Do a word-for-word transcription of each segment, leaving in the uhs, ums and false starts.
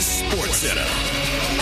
SportsCenter.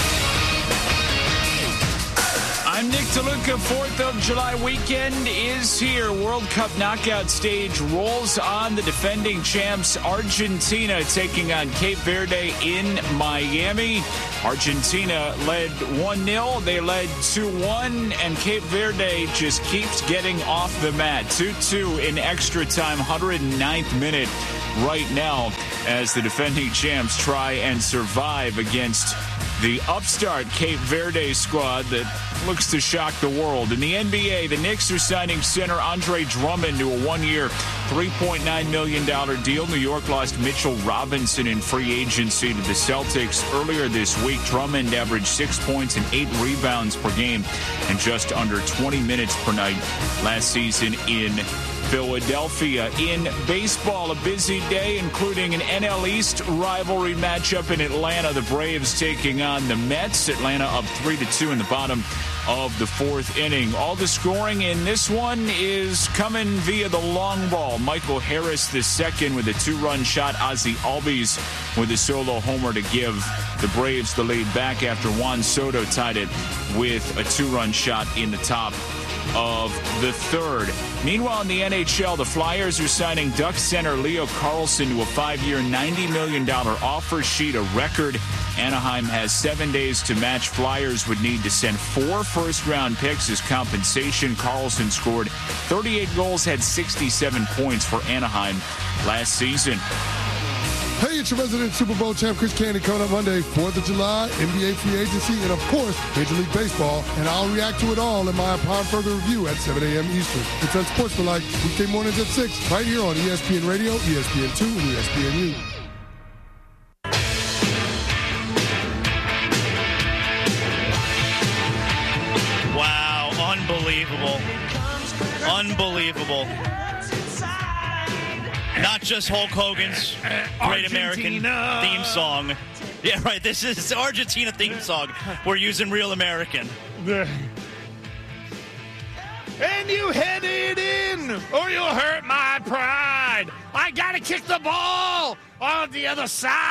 I'm Nick DeLuca. fourth of July weekend is here. World Cup knockout stage rolls on. The defending champs Argentina taking on Cape Verde in Miami. Argentina led one nil. They led two one, and Cape Verde just keeps getting off the mat. two two in extra time, one hundred ninth minute right now as the defending champs try and survive against the upstart Cape Verde squad that looks to shock the world. In the N B A, the Knicks are signing center Andre Drummond to a one-year, three point nine million dollars deal. New York lost Mitchell Robinson in free agency to the Celtics earlier this week. Drummond averaged six points and eight rebounds per game and just under twenty minutes per night last season in Philadelphia. In baseball, a busy day, including an N L East rivalry matchup in Atlanta. The Braves taking on the Mets. Atlanta up three to two in the bottom of the fourth inning. All the scoring in this one is coming via the long ball. Michael Harris the second with a two-run shot. Ozzie Albies with a solo homer to give the Braves the lead back after Juan Soto tied it with a two-run shot in the top of the third. Meanwhile, in the N H L, the Flyers are signing Ducks center Leo Carlsson to a five-year, ninety million dollars offer sheet, a record. Anaheim has seven days to match. Flyers would need to send four first-round picks as compensation. Carlsson scored thirty-eight goals, had sixty-seven points for Anaheim last season. Hey, it's your resident Super Bowl champ, Chris Candy, coming up Monday, fourth of July, N B A free agency, and, of course, Major League Baseball. And I'll react to it all in my upon further review at seven a.m. Eastern. It's Unsportsmanlike, weekday mornings at six, right here on E S P N Radio, E S P N two, and E S P N U. Wow, unbelievable. Unbelievable. Not just Hulk Hogan's Great American theme song. Yeah, right. This is the Argentina theme song. We're using Real American. And you head it in, or you'll hurt my pride. I gotta kick the ball on the other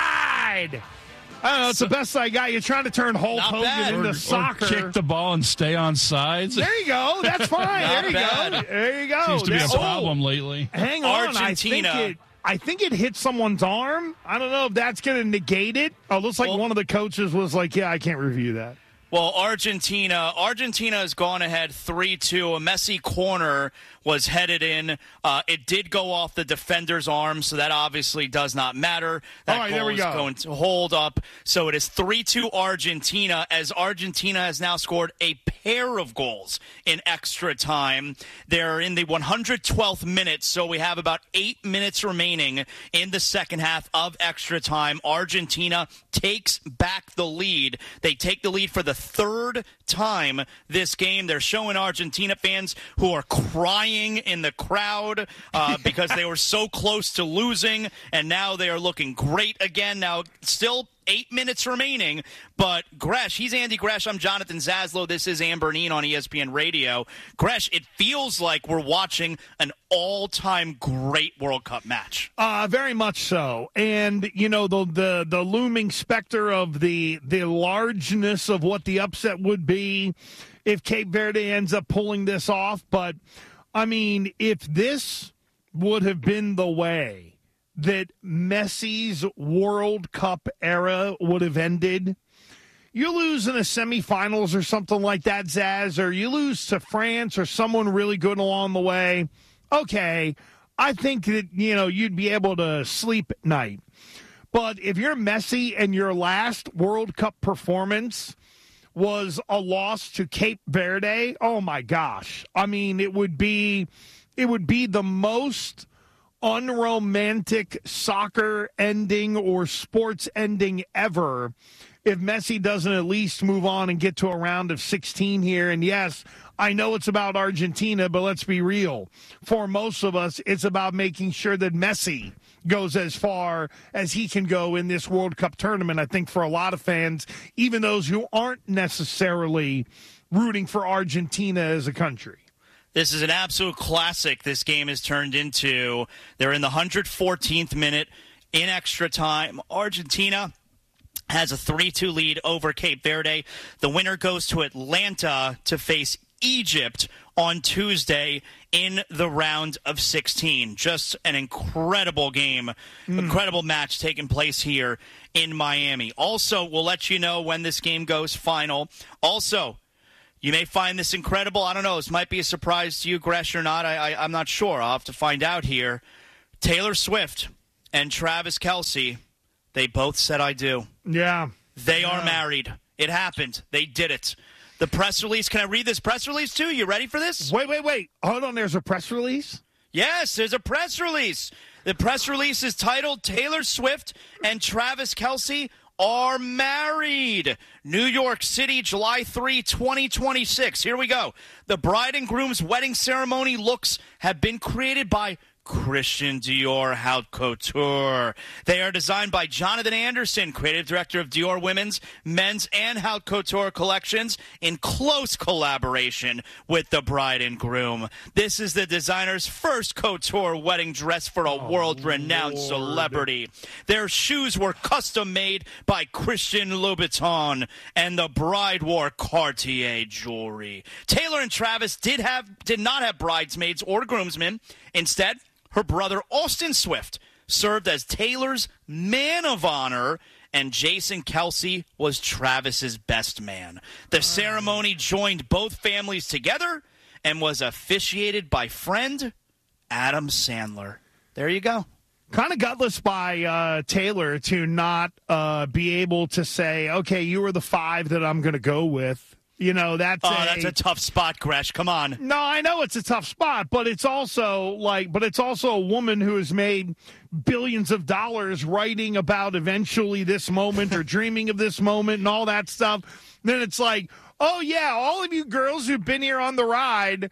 side. I don't know. It's so, the best I got. You're trying to turn Hulk Hogan bad. into or, soccer. Or kick the ball and stay on sides. There you go. That's fine. there you bad. go. There you go. Seems to That's, be a problem oh, lately. Hang on. Argentina. I think, it, I think it hit someone's arm. I don't know if that's going to negate it. Oh, looks like well, one of the coaches was like, yeah, I can't review that. Well, Argentina, Argentina has gone ahead three two. A messy corner was headed in. Uh, it did go off the defender's arm, so that obviously does not matter. That All right, goal there we is go. going to hold up. So it is three two Argentina, as Argentina has now scored a pair of goals in extra time. They're in the one hundred twelfth minute, so we have about eight minutes remaining in the second half of extra time. Argentina takes back the lead. They take the lead for the third time this game. They're showing Argentina fans who are crying in the crowd uh, because they were so close to losing, and now they are looking great again. Now, still eight minutes remaining, but Gresh, he's Andy Gresh. I'm Jonathan Zaslow. This is Ann Bernine on E S P N Radio. Gresh, it feels like we're watching an all-time great World Cup match. Uh, very much so. And, you know, the the, the looming specter of the, the largeness of what the upset would be if Cape Verde ends up pulling this off. But, I mean, if this would have been the way that Messi's World Cup era would have ended, you lose in the semifinals or something like that, Zaz, or you lose to France or someone really good along the way, okay, I think that, you know, you'd be able to sleep at night. But if you're Messi and your last World Cup performance was a loss to Cape Verde, oh my gosh. I mean, it would be it would be the most unromantic soccer ending or sports ending ever if Messi doesn't at least move on and get to a round of sixteen here. And yes, I know it's about Argentina, but let's be real. For most of us, it's about making sure that Messi goes as far as he can go in this World Cup tournament. I think for a lot of fans, even those who aren't necessarily rooting for Argentina as a country. This is an absolute classic this game has turned into. They're in the one hundred fourteenth minute in extra time. Argentina has a three two lead over Cape Verde. The winner goes to Atlanta to face Egypt on Tuesday in the round of sixteen. Just an incredible game, mm. incredible match taking place here in Miami. Also, we'll let you know when this game goes final. Also, you may find this incredible. I don't know. This might be a surprise to you, Gresh, or not. I, I, I'm not sure. I'll have to find out here. Taylor Swift and Travis Kelce, they both said I do. Yeah. They yeah. are married. It happened. They did it. The press release. Can I read this press release too? You ready for this? Wait, wait, wait. Hold on. There's a press release? Yes, there's a press release. The press release is titled Taylor Swift and Travis Kelce are married. New York City, July third, twenty twenty-six. Here we go. The bride and groom's wedding ceremony looks have been created by Christian Dior Haute Couture. They are designed by Jonathan Anderson, creative director of Dior Women's, Men's, and Haute Couture collections, in close collaboration with the bride and groom. This is the designer's first couture wedding dress for a oh, world-renowned Lord. celebrity. Their shoes were custom-made by Christian Louboutin, and the bride wore Cartier jewelry. Taylor and Travis did have did not have bridesmaids or groomsmen. Instead, her brother Austin Swift served as Taylor's man of honor, and Jason Kelce was Travis's best man. The ceremony joined both families together and was officiated by friend Adam Sandler. There you go. Kind of gutless by uh, Taylor to not uh, be able to say, okay, you were the five that I'm going to go with. You know, that's oh, a, that's a tough spot, Gresh. Come on. No, I know it's a tough spot, but it's also like, but it's also a woman who has made billions of dollars writing about eventually this moment or dreaming of this moment and all that stuff. Then it's like, oh yeah, all of you girls who've been here on the ride.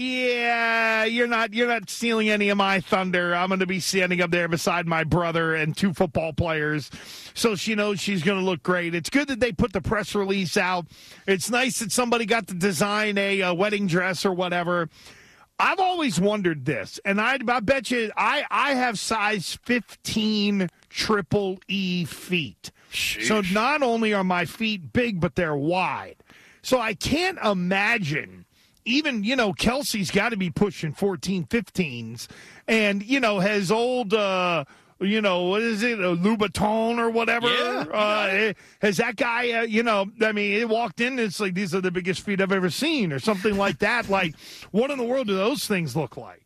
Yeah, you're not you're not stealing any of my thunder. I'm going to be standing up there beside my brother and two football players, so she knows she's going to look great. It's good that they put the press release out. It's nice that somebody got to design a, a wedding dress or whatever. I've always wondered this, and I, I bet you I, I have size fifteen triple E feet. Sheesh. So not only are my feet big, but they're wide. So I can't imagine. Even, you know, Kelsey's got to be pushing fourteen, fifteens. And, you know, has old, uh, you know, what is it, a Louboutin or whatever? Yeah, uh, has that guy, uh, you know, I mean, he walked in, it's like, these are the biggest feet I've ever seen or something like that. Like, what in the world do those things look like?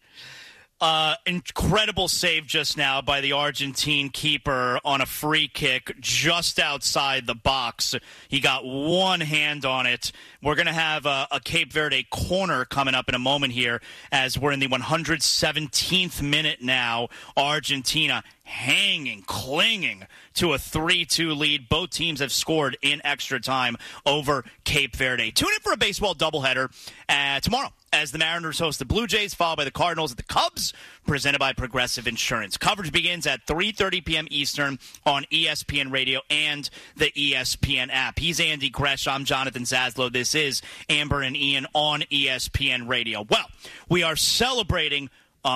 Uh, incredible save just now by the Argentine keeper on a free kick just outside the box. He got one hand on it. We're going to have a, a Cape Verde corner coming up in a moment here as we're in the one hundred seventeenth minute now. Argentina hanging, clinging to a three two lead. Both teams have scored in extra time over Cape Verde. Tune in for a baseball doubleheader uh, tomorrow as the Mariners host the Blue Jays, followed by the Cardinals at the Cubs, presented by Progressive Insurance. Coverage begins at three thirty p.m. Eastern on E S P N Radio and the E S P N app. He's Andy Gresh. I'm Jonathan Zaslow. This is Amber and Ian on E S P N Radio. Well, we are celebrating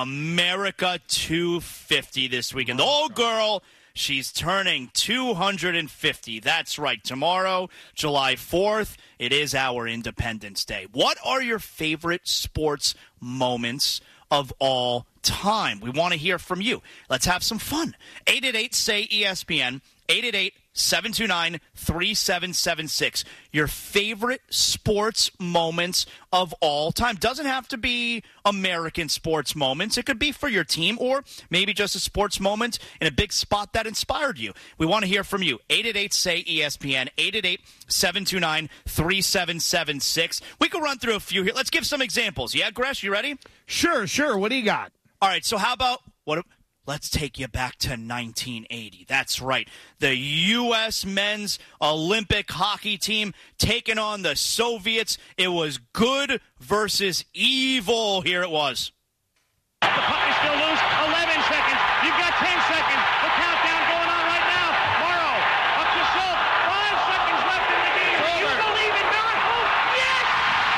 America two fifty this weekend. The old girl, she's turning two hundred fifty. That's right. Tomorrow, July fourth, it is our Independence Day. What are your favorite sports moments of all time? We want to hear from you. Let's have some fun. eight eight eight, S A Y, E S P N, eight eight eight, seven two nine, three seven seven six. Your favorite sports moments of all time. Doesn't have to be American sports moments. It could be for your team or maybe just a sports moment in a big spot that inspired you. We want to hear from you. eight eight eight, S A Y, E S P N, eight eight eight, seven two nine, three seven seven six. We could run through a few here. Let's give some examples. Yeah, Gresh, you ready? Sure, sure. What do you got? All right, so how about what? Let's take you back to nineteen eighty. That's right. The U S men's Olympic hockey team taking on the Soviets. It was good versus evil. Here it was. The puck is still loose. eleven seconds. You've got ten seconds. The countdown going on right now. Morrow up to Schultz. Five seconds left in the game. Do you believe in miracles? Yes!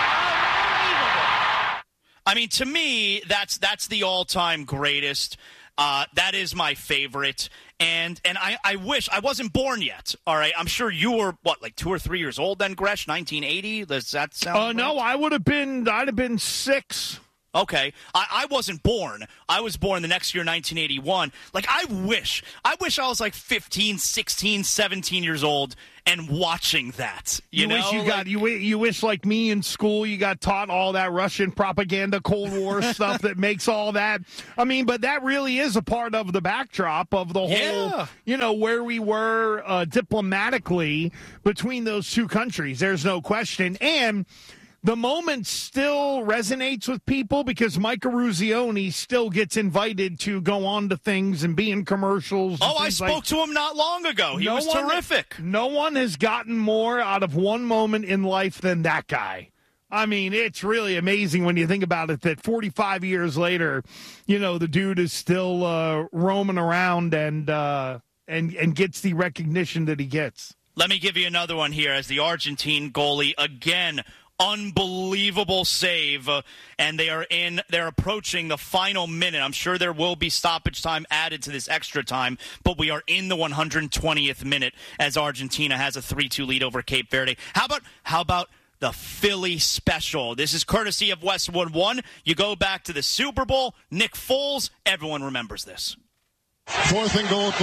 Unbelievable. I mean, to me, that's that's the all-time greatest. Uh, that is my favorite. And and I, I wish I wasn't born yet. All right. I'm sure you were, what, like two or three years old then, Gresh? nineteen eighty? Does that sound Uh, right? no, I would have been, I'd have been six. Okay. I, I wasn't born. I was born the next year, nineteen eighty-one. Like, I wish. I wish I was like fifteen, sixteen, seventeen years old and watching that. You, You, know? wish you Like, got, you, wi- you wish, like me in school, you got taught all that Russian propaganda, Cold War stuff that makes all that. I mean, but that really is a part of the backdrop of the whole, Yeah. you know, where we were uh, diplomatically between those two countries. There's no question. And the moment still resonates with people because Mike Eruzione still gets invited to go on to things and be in commercials. and Oh, I things spoke like- to him not long ago. He No was one- terrific. No one has gotten more out of one moment in life than that guy. I mean, it's really amazing when you think about it that forty-five years later, you know, the dude is still uh, roaming around and uh, and and gets the recognition that he gets. Let me give you another one here as the Argentine goalie again. Unbelievable save, uh, and they are in. They're approaching the final minute. I'm sure there will be stoppage time added to this extra time, but we are in the one hundred twentieth minute as Argentina has a three two lead over Cape Verde. How about how about the Philly special? This is courtesy of Westwood One. You go back to the Super Bowl. Nick Foles. Everyone remembers this. Fourth and goal at the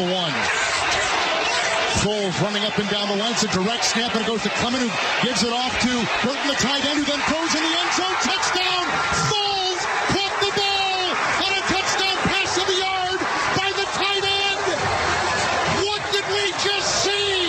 one. Foles running up and down the line. It's a direct snap, and it goes to Clement, who gives it off to Burton, the tight end, who then throws in the end zone. Touchdown! Foles caught the ball on a touchdown pass to the yard by the tight end. What did we just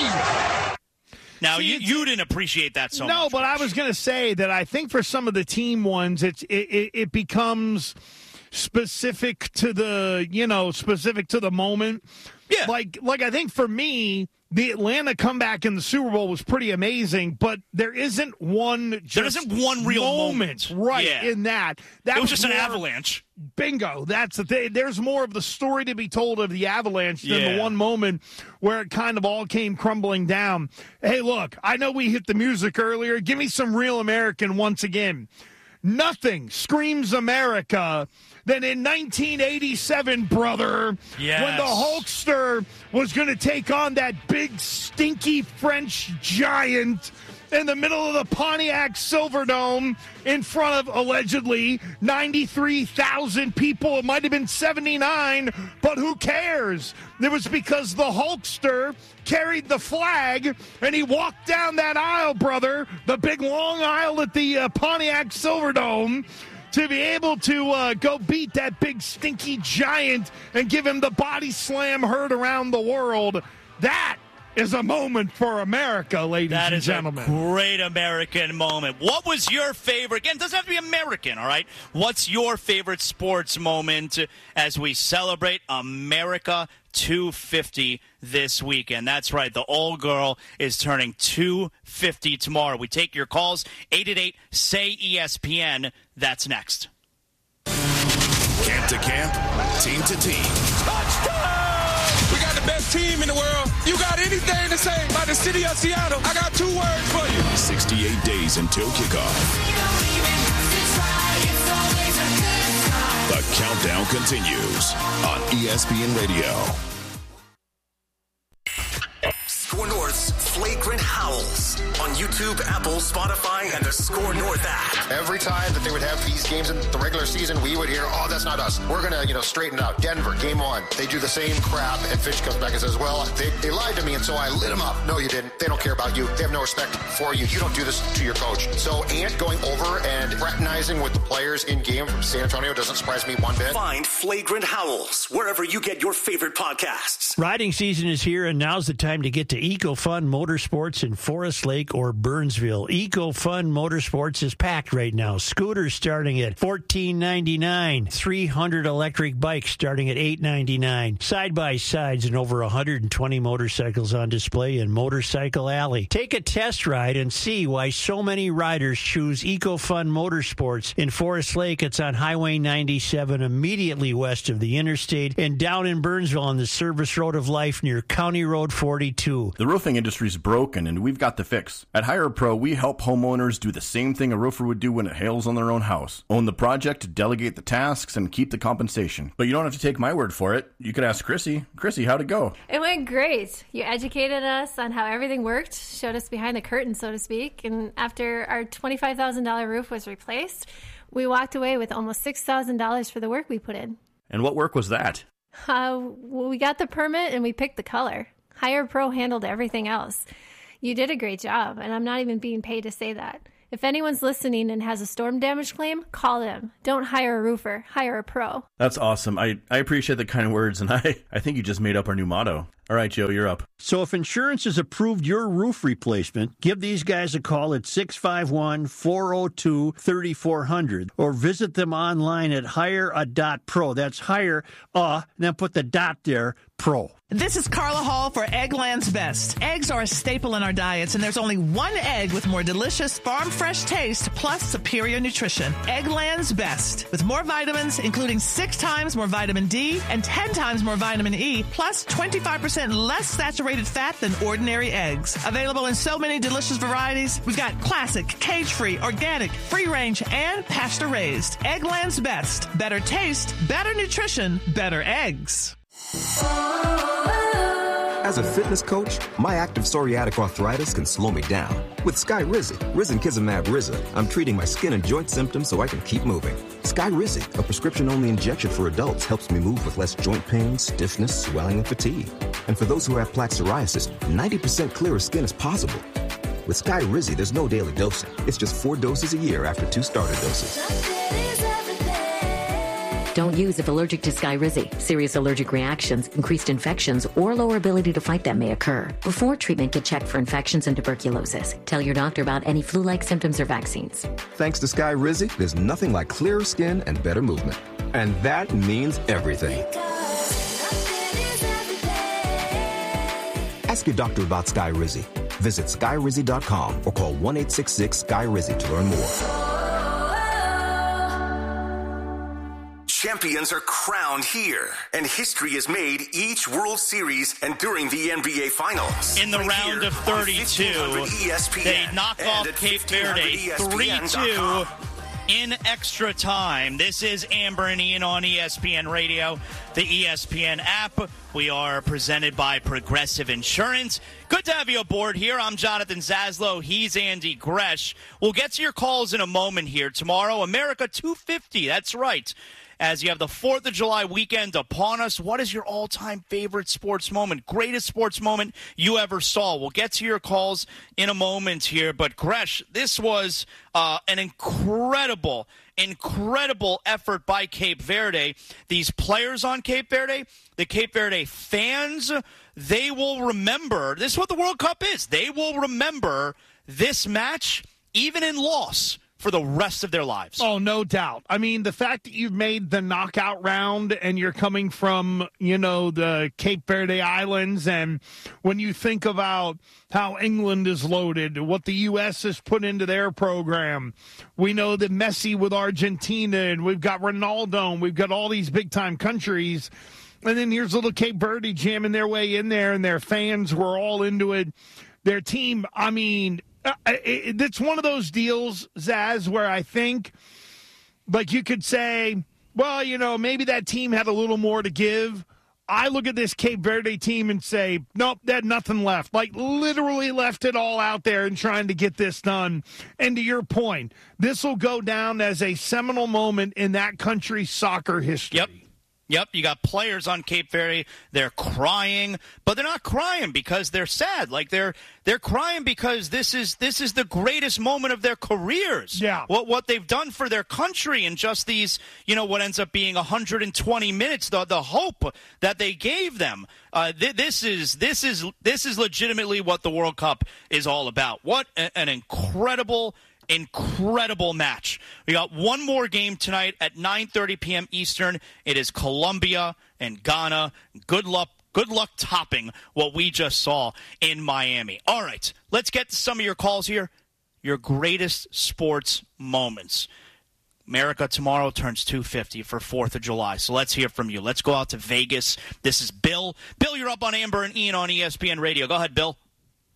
see? Now, See, you, it's- you didn't appreciate that so no, much. but I Rich. was going to say that I think for some of the team ones, it's it, it, it becomes specific to the you know specific to the moment. Yeah. Like like I think for me, the Atlanta comeback in the Super Bowl was pretty amazing, but there isn't one. Just There isn't one real moment. right Yeah. in that. That It was just an more- avalanche. Bingo. That's the thing. There's more of the story to be told of the avalanche than Yeah. the one moment where it kind of all came crumbling down. Hey, look, I know we hit the music earlier. Give me some real American once again. Nothing screams America than in nineteen eighty-seven, brother, Yes. when the Hulkster was going to take on that big, stinky French giant in the middle of the Pontiac Silverdome in front of, allegedly, ninety-three thousand people. It might have been seventy-nine, but who cares? It was because the Hulkster carried the flag, and he walked down that aisle, brother, the big long aisle at the uh, Pontiac Silverdome, to be able to uh, go beat that big stinky giant and give him the body slam heard around the world. That is a moment for America, ladies That and is gentlemen. a great American moment. What was your favorite? Again, it doesn't have to be American, all right? What's your favorite sports moment as we celebrate America two fifty this weekend? That's right. The old girl is turning two fifty tomorrow. We take your calls. eight eight eight, S A Y, E S P N. That's next. Camp to camp, team to team. We got the best team in the world. You got anything to say about the city of Seattle? I got two words for you. sixty-eight days until kickoff. The countdown continues on E S P N Radio. Score North's Flagrant Howls on YouTube, Apple, Spotify, and the Score North app. Every time that they would have these games in the regular season, we would hear, oh, that's not us. We're going to, you know, straighten it out. Denver, game one. They do the same crap, and Finch comes back and says, well, they, they lied to me, and so I lit them up. No, you didn't. They don't care about you. They have no respect for you. You don't do this to your coach. So Ant going over and fraternizing with the players in game from San Antonio doesn't surprise me one bit. Find Flagrant Howls wherever you get your favorite podcasts. Riding season is here, and now's the time to get to EcoFun Motorsports in Forest Lake or Burnsville. EcoFun Motorsports is packed right now. Scooters starting at fourteen ninety-nine, three hundred electric bikes starting at eight ninety-nine, side-by-sides and over one hundred twenty motorcycles on display in Motorcycle Alley. Take a test ride and see why so many riders choose EcoFun Motorsports in Forest Lake. It's on Highway ninety-seven, immediately west of the interstate, and down in Burnsville on the Service Road of Life near County Road forty-two. The roofing roofing industry is broken, and we've got the fix. At Hire a Pro, we help homeowners do the same thing a roofer would do when it hails on their own house. Own the project, delegate the tasks, and keep the compensation. But you don't have to take my word for it. You could ask Chrissy. Chrissy, how'd it go? It went great. You educated us on how everything worked, showed us behind the curtain, so to speak, and after our twenty-five thousand dollars roof was replaced, we walked away with almost six thousand dollars for the work we put in. And what work was that? Uh, well, we got the permit and we picked the color. Hire Pro handled everything else. You did a great job, and I'm not even being paid to say that. If anyone's listening and has a storm damage claim, call them. Don't hire a roofer. Hire a pro. That's awesome. I, I appreciate the kind words, and I, I think you just made up our new motto. All right, Joe, you're up. So if insurance has approved your roof replacement, give these guys a call at six five one, four oh two, three four zero zero or visit them online at hire a dot pro. That's hire a, and then put the dot there, pro. This is Carla Hall for Eggland's Best. Eggs are a staple in our diets, and there's only one egg with more delicious farm-fresh taste plus superior nutrition. Eggland's Best. With more vitamins, including six times more vitamin D and ten times more vitamin E, plus twenty-five percent less saturated fat than ordinary eggs. Available in so many delicious varieties. We've got classic, cage-free, organic, free-range, and pasture-raised. Eggland's Best. Better taste, better nutrition, better eggs. As a fitness coach, my active psoriatic arthritis can slow me down. With Skyrizi, Risankizumab Riza, I'm treating my skin and joint symptoms so I can keep moving. Skyrizi, a prescription-only injection for adults, helps me move with less joint pain, stiffness, swelling, and fatigue. And for those who have plaque psoriasis, ninety percent clearer skin is possible. With Skyrizi, there's no daily dosing. It's just four doses a year after two starter doses. Don't use if allergic to Skyrizi. Serious allergic reactions, increased infections, or lower ability to fight them may occur. Before treatment, get checked for infections and tuberculosis. Tell your doctor about any flu-like symptoms or vaccines. Thanks to Skyrizi, there's nothing like clearer skin and better movement. And that means everything. Ask your doctor about Skyrizi. Visit skyrizi dot com or call one eight six six Skyrizi to learn more. Champions are crowned here, and history is made each World Series and during the N B A Finals. In the right round of thirty-two, E S P N, they knock off Cape Verde three two in extra time. This is Amber and Ian on E S P N Radio, the E S P N app. We are presented by Progressive Insurance. Good to have you aboard here. I'm Jonathan Zaslow. He's Andy Gresh. We'll get to your calls in a moment here. Tomorrow, America two fifty. That's right. As you have the fourth of July weekend upon us, what is your all-time favorite sports moment, greatest sports moment you ever saw? We'll get to your calls in a moment here, but Gresh, this was uh, an incredible, incredible effort by Cape Verde. These players on Cape Verde, the Cape Verde fans, they will remember, this is what the World Cup is, they will remember this match, even in loss, for the rest of their lives. Oh, no doubt. I mean, the fact that you've made the knockout round and you're coming from, you know, the Cape Verde Islands, and when you think about how England is loaded, what the U S has put into their program, we know that Messi with Argentina, and we've got Ronaldo, and we've got all these big-time countries, and then here's little Cape Verde jamming their way in there, and their fans were all into it. Their team, I mean... Uh, it, it's one of those deals, Zaz, where I think, like, you could say, well, you know, maybe that team had a little more to give. I look at this Cape Verde team and say, nope, they had nothing left. Like, literally left it all out there and trying to get this done. And to your point, this will go down as a seminal moment in that country's soccer history. Yep. Yep, you got players on Cape Verde, they're crying, but they're not crying because they're sad. Like they're they're crying because this is this is the greatest moment of their careers. Yeah. What what they've done for their country in just these, you know, what ends up being one hundred twenty minutes, the the hope that they gave them. Uh, th- this is this is this is legitimately what the World Cup is all about. What a- an incredible Incredible match. We got one more game tonight at nine thirty p.m. Eastern. It is Colombia and Ghana. Good luck. Good luck topping what we just saw in Miami. All right, let's get to some of your calls here. Your greatest sports moments. America tomorrow turns two fifty for fourth of July, so let's hear from you. Let's go out to Vegas. This is Bill. Bill, you're up on Amber and Ian on E S P N Radio. Go ahead, Bill.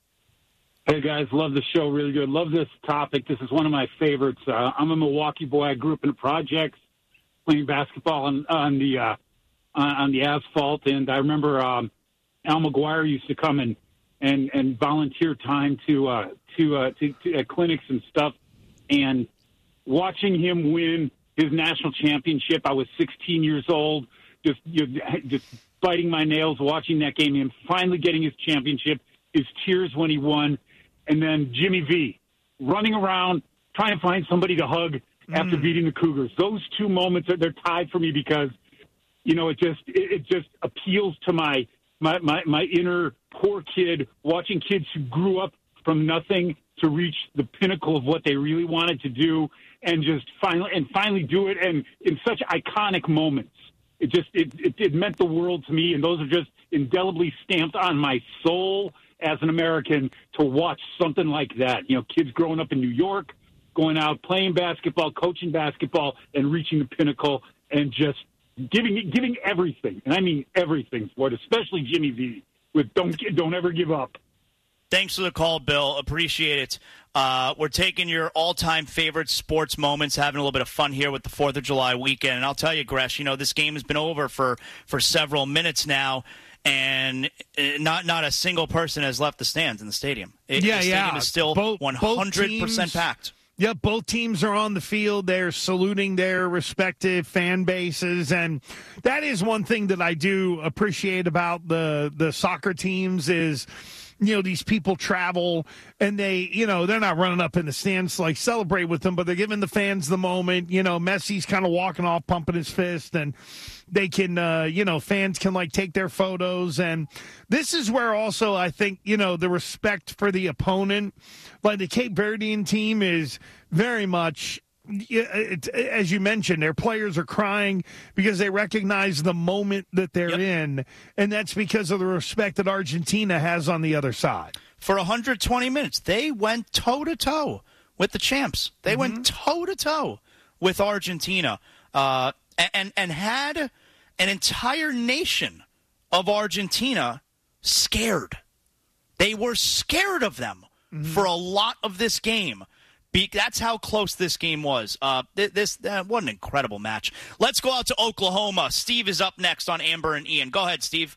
Hey, guys, love the show. Really good. Love this topic. This is one of my favorites. Uh, I'm a Milwaukee boy. I grew up in the projects playing basketball on, on the uh, on, on the asphalt. And I remember um, Al McGuire used to come and, and, and volunteer time to, uh, to, uh, to, to at clinics and stuff. And watching him win his national championship, I was sixteen years old, just you know, just biting my nails watching that game, him finally getting his championship, his tears when he won. And then Jimmy V running around trying to find somebody to hug after mm. beating the Cougars. Those two moments, are, they're tied for me because, you know, it just it, it just appeals to my, my, my, my inner poor kid, watching kids who grew up from nothing to reach the pinnacle of what they really wanted to do and just finally and finally do it, and in such iconic moments. It just it, it, it meant the world to me, and those are just indelibly stamped on my soul as an American to watch something like that. You know, kids growing up in New York, going out, playing basketball, coaching basketball, and reaching the pinnacle, and just giving giving everything, and I mean everything for it, especially Jimmy V, with don't don't ever give up. Thanks for the call, Bill. Appreciate it. Uh, we're taking your all-time favorite sports moments, having a little bit of fun here with the fourth of July weekend. And I'll tell you, Gresh, you know, this game has been over for, for several minutes now, and not not a single person has left the stands in the stadium. It, yeah, the stadium yeah. is still both, one hundred percent teams, packed. Yeah, both teams are on the field. They're saluting their respective fan bases, and that is one thing that I do appreciate about the the soccer teams is, you know, these people travel and they, you know, they're not running up in the stands to like celebrate with them, but they're giving the fans the moment. You know, Messi's kind of walking off, pumping his fist, and they can, uh, you know, fans can like take their photos. And this is where also I think, you know, the respect for the opponent, like the Cape Verdean team is very much, It, as you mentioned, their players are crying because they recognize the moment that they're yep. in, and that's because of the respect that Argentina has on the other side. For one hundred twenty minutes, they went toe-to-toe with the champs. They mm-hmm. went toe-to-toe with Argentina uh, and, and had an entire nation of Argentina scared. They were scared of them mm-hmm. for a lot of this game. Be- that's how close this game was. Uh, th- this uh, what an incredible match. Let's go out to Oklahoma. Steve is up next on Amber and Ian. Go ahead, Steve.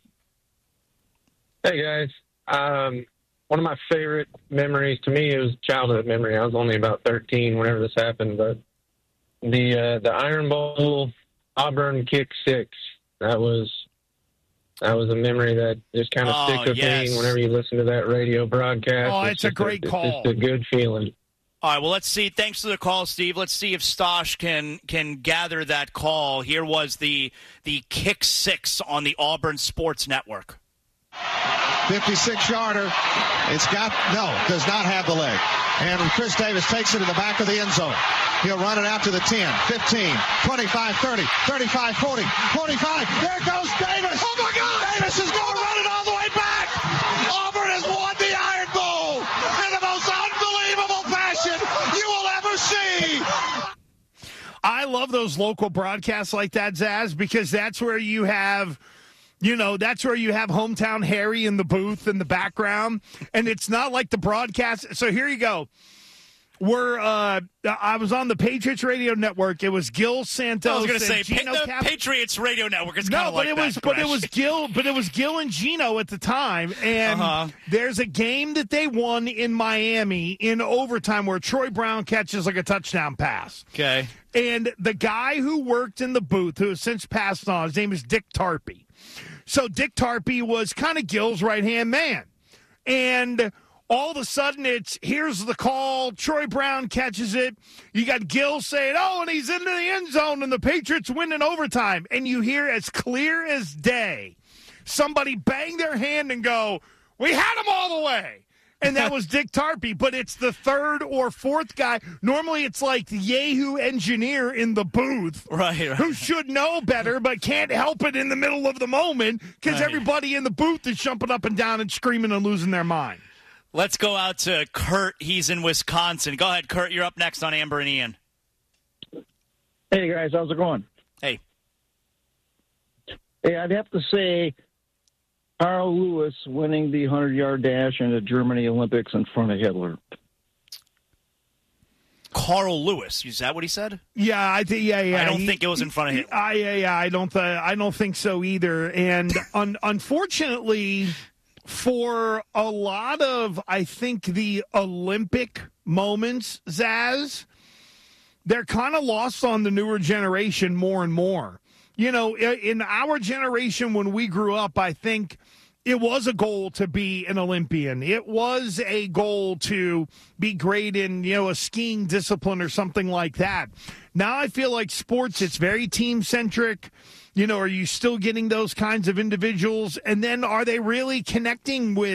Hey, guys. Um, one of my favorite memories, to me, it was childhood memory. I was only about thirteen whenever this happened, but the uh, the Iron Bowl Auburn kick six, that was that was a memory that just kind of oh, sticks with yes. me whenever you listen to that radio broadcast. Oh, it's, it's a great a, call. It's just a good feeling. All right, well, let's see. Thanks for the call, Steve. Let's see if Stosh can can gather that call. Here was the the kick six on the Auburn Sports Network. fifty-six-yarder. It's got, no, does not have the leg. And Chris Davis takes it to the back of the end zone. He'll run it out to the ten, fifteen, twenty-five, thirty, thirty-five, forty, forty-five. There goes Davis. Oh, my God. Davis is going to run it all the way back. Auburn has won the Iron Bowl in the most unbelievable fashion you will ever see. I love those local broadcasts like that, Zaz, because that's where you have – You know, that's where you have Hometown Harry in the booth in the background, and it's not like the broadcast. So here you go. We're, uh, I was on the Patriots Radio Network. It was Gil Santos. I was going to say Gino pa- the Cap- Patriots Radio Network is no, kind of but like it that, was, but Gresh. it was Gil, but it was Gil and Gino at the time, and uh-huh. there's a game that they won in Miami in overtime where Troy Brown catches like a touchdown pass. Okay, and the guy who worked in the booth, who has since passed on, his name is Dick Tarpey. So Dick Tarpey was kind of Gil's right-hand man. And all of a sudden it's, here's the call, Troy Brown catches it. You got Gil saying, oh, and he's into the end zone, and the Patriots win in overtime. And you hear as clear as day somebody bang their hand and go, we had him all the way. And that was Dick Tarpey, but it's the third or fourth guy. Normally it's like the Yahoo engineer in the booth right, right. who should know better but can't help it in the middle of the moment because right. everybody in the booth is jumping up and down and screaming and losing their mind. Let's go out to Kurt. He's in Wisconsin. Go ahead, Kurt. You're up next on Amber and Ian. Hey, guys. How's it going? Hey. Hey, I'd have to say Carl Lewis winning the hundred-yard dash in the Germany Olympics in front of Hitler. Carl Lewis, is that what he said? Yeah, I think. Yeah, yeah. I don't he, think it was in front of him. I, yeah, yeah. I don't. Th- I don't think so either. And un- unfortunately, for a lot of, I think the Olympic moments, Zaz, they're kind of lost on the newer generation more and more. You know, in our generation when we grew up, I think it was a goal to be an Olympian. It was a goal to be great in, you know, a skiing discipline or something like that. Now I feel like sports, it's very team-centric. You know, are you still getting those kinds of individuals? And then are they really connecting with